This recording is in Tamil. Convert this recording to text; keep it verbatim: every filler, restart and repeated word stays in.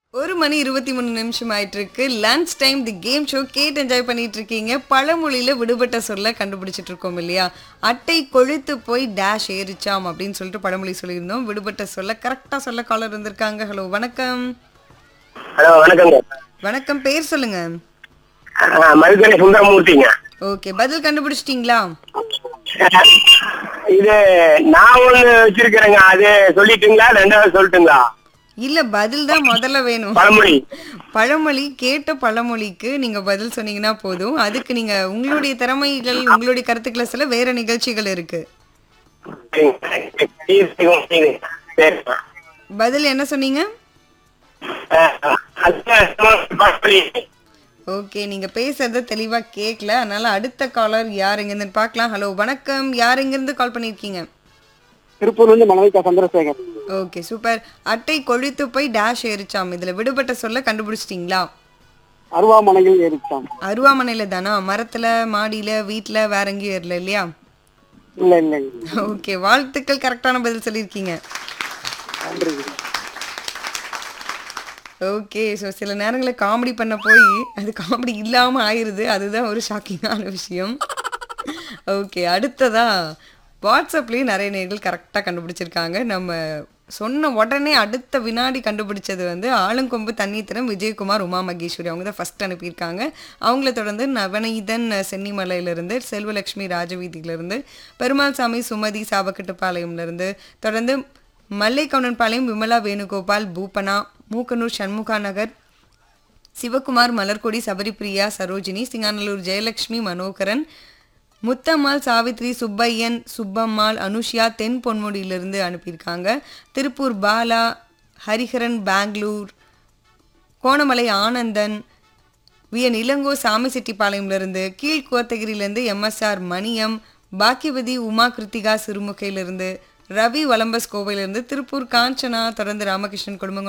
ஒரு மணி இருபத்தி மூணு நிமிஷம் ஆயிட்டு இருக்கு. Lunch time the game show கேட்டு என்ஜாய் பண்ணிட்டு இருக்கீங்க. பழமொழியில விடுபட்ட சொல்ல கண்டுபிடிச்சிட்டு இருக்கோம் இல்லையா? அட்டை கொழுத்து போய் டேஷ் ஏறிச்சாம் அப்படின்னு சொல்லிட்டு பழமொழி சொல்லியிருந்தோம். விடுபட்ட சொல்ல கரெக்டா சொல்ல காலர் இருந்திருக்காங்க. ஹலோ வணக்கம். ஹலோ வணக்கங்க. வணக்கம், பேர் சொல்லுங்க. ஆ, மதுக்கரை சுந்தரமூர்த்திங்க. ஓகே, பதில் கண்டுபிடிச்சிட்டீங்களா? இது நான் ஒண்ணு வச்சிருக்கிறேங்க, அது சொல்லிட்டுங்களா ரெண்டாவது சொல்லட்டுங்களா? இல்ல, பதில் தான் முதல்ல வேணும். பழமொழி பழமொழி கேட்ட பழமொழிக்கு நீங்க பதில் சொன்னீங்கன்னா போதும். அதுக்கு நீங்க உங்களுடைய திறமைகள் உங்களுடைய கருத்துக்களை சொல்ல வேற நிகழ்ச்சிகள் இருக்கு. சரிங்க. பதில் என்ன சொன்னீங்க? ஆ, அது பழமொழி. ஓகே, நீங்க பேசுறத தெளிவா கேட்கல, அதனால அடுத்த காலர் யார் எங்க இருந்து பார்க்கலாம். ஹலோ வணக்கம், யார் எங்க இருந்து கால் பண்ணிருக்கீங்க? திருப்பூர்ல இருந்து மனவிகா சந்திரசேகர். Okay super. அட்டை கொழுத்து போய் டேஷ் ஏறிச்சாம், இதுல விடுபட்ட சொல்ல கண்டுபிடிச்சிட்டீங்களா? அருவாமனையில் ஏறிச்சாம். அருவாமனையில தானா? மரத்துல, மாடியில, வீட்டுல, வேற எங்கேயும் ஏறல இல்லையா? இல்ல இல்ல ஓகே, வாழ்த்துக்கள், கரெக்டான பதில் சொல்லியிருக்கீங்க. நன்றி. ஓகே, ஸோ சில நேரங்களில் காமெடி பண்ண போய் அது காமெடி இல்லாமல் ஆயிடுது, அதுதான் ஒரு ஷாக்கிங்கான விஷயம். ஓகே, அடுத்ததா வாட்ஸ்அப்லேயும் நிறைய நேர்கள் கரெக்டாக கண்டுபிடிச்சிருக்காங்க. நம்ம சொன்ன உடனே அடுத்த வினாடி கண்டுபிடிச்சது வந்து ஆலங்கொம்பு தண்ணீத்திரம் விஜயகுமார் உமா மகேஸ்வரி, அவங்க தான் ஃபஸ்ட் அனுப்பியிருக்காங்க. அவங்கள தொடர்ந்து நவநீதன் சென்னிமலையிலிருந்து, செல்வலட்சுமி ராஜவீதியிலிருந்து, பெருமாள் சாமி சுமதி சாபக்கட்டுப்பாளையம்லேருந்து, தொடர்ந்து மல்லைக்கவுனன்பாளையம் விமலா வேணுகோபால் பூபனா, மூக்கனூர் சண்முகா நகர் சிவகுமார் மலர்கொடி சபரிபிரியா சரோஜினி, சிங்காநல்லூர் ஜெயலட்சுமி மனோகரன், முத்தம்மாள் சாவித்ரி சுப்பையன் சுப்பம்மாள் அனுஷியா தென் பொன்முடியிலிருந்து அனுப்பியிருக்காங்க. திருப்பூர் பாலா ஹரிஹரன், பெங்களூர் கோணமலை ஆனந்தன், வியன் இளங்கோ சாமிசெட்டிப்பாளையம்லேருந்து, கீழ் கோத்தகிரியிலேருந்து எம்எஸ்ஆர் மணியம், பாக்கியவதி உமா கிருத்திகா சிறுமுகையிலிருந்து, ரவி வலம்பஸ் கோவையிலிருந்து, திருப்பூர் காஞ்சனா, தொடர்ந்து ராமகிருஷ்ணன் குடும்பங்கள்